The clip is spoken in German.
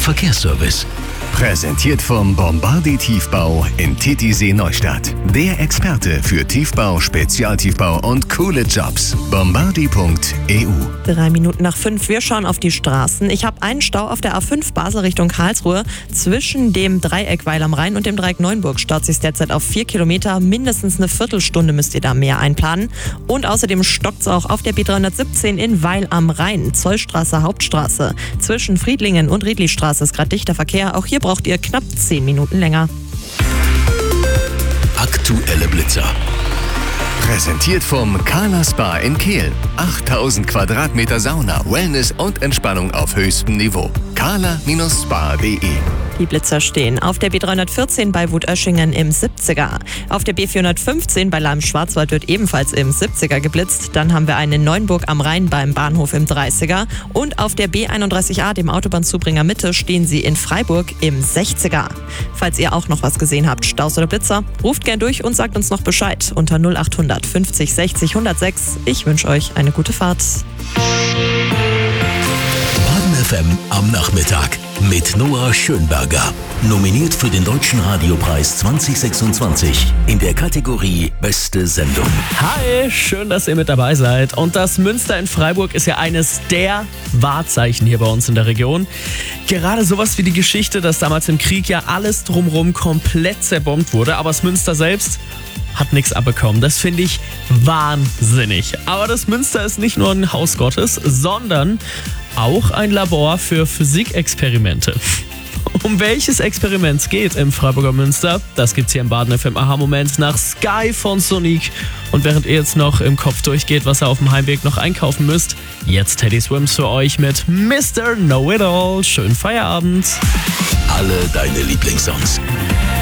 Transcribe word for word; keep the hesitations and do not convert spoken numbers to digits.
Verkehrsservice. Präsentiert vom Bombardi Tiefbau in Titisee Neustadt. Der Experte für Tiefbau, Spezialtiefbau und coole Jobs. bombardi punkt e u. Drei Minuten nach fünf, wir schauen auf die Straßen. Ich habe einen Stau auf der A fünf Basel Richtung Karlsruhe. Zwischen dem Dreieck Weil am Rhein und dem Dreieck Neuenburg staut sich derzeit auf vier Kilometer. Mindestens eine Viertelstunde müsst ihr da mehr einplanen. Und außerdem stockt es auch auf der B dreihundertsiebzehn in Weil am Rhein. Zollstraße, Hauptstraße. Zwischen Friedlingen und Riedlistraße ist gerade dichter Verkehr. Auch hier braucht ihr knapp zehn Minuten länger. Aktuelle Blitzer. Präsentiert vom Kala Spa in Kehl. achttausend Quadratmeter Sauna, Wellness und Entspannung auf höchstem Niveau. kala Spa punkt de. Die Blitzer stehen auf der B dreihundertvierzehn bei Wutöschingen im siebziger. Auf der B vierhundertfünfzehn bei Laim-Schwarzwald wird ebenfalls im siebziger geblitzt. Dann haben wir einen in Neuenburg am Rhein beim Bahnhof im dreißiger. Und auf der B einunddreißig a, dem Autobahnzubringer Mitte, stehen sie in Freiburg im sechziger. Falls ihr auch noch was gesehen habt, Staus oder Blitzer, ruft gern durch und sagt uns noch Bescheid unter null achthundert fünfzig sechzig hundertsechs. Ich wünsche euch eine gute Fahrt. Baden F M am Nachmittag mit Noah Schönberger. Nominiert für den Deutschen Radiopreis zwanzig sechsundzwanzig in der Kategorie Beste Sendung. Hi, schön, dass ihr mit dabei seid. Und das Münster in Freiburg ist ja eines der Wahrzeichen hier bei uns in der Region. Gerade sowas wie die Geschichte, dass damals im Krieg ja alles drumherum komplett zerbombt wurde, aber das Münster selbst hat nichts abbekommen. Das finde ich wahnsinnig. Aber das Münster ist nicht nur ein Haus Gottes, sondern auch ein Labor für Physikexperimente. Um welches Experiment es geht im Freiburger Münster, das gibt's hier im Baden F M Aha-Moment nach Sky von Sonic. Und während ihr jetzt noch im Kopf durchgeht, was ihr auf dem Heimweg noch einkaufen müsst, jetzt Teddy Swims für euch mit Mister Know-It-All. Schönen Feierabend. Alle deine Lieblingssongs.